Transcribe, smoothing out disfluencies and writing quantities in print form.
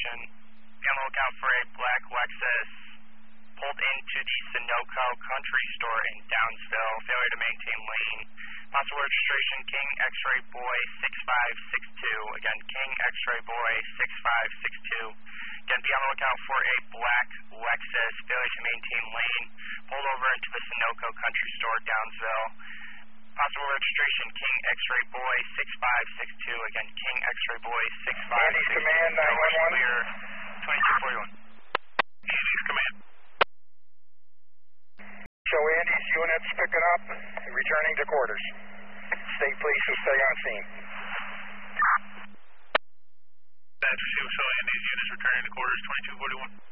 Administration. Be on the lookout for a black Lexus pulled into the Sunoco Country Store in Downsville. Failure to maintain lane. Possible registration King X-Ray Boy 6562. Again, King X-Ray Boy 6562. Again, be on the lookout for a black Lexus. Failure to maintain lane. Pulled over into the Sunoco Country Store, Downsville. Possible registration King X-Ray Boy 6562. Again, King X-Ray Boy 6562. Andy's Command 911. Clear 2241. Andy's Command. Show Andy's units picking up, returning to quarters. State police will stay on scene. That's show Andy's units returning to quarters 2241.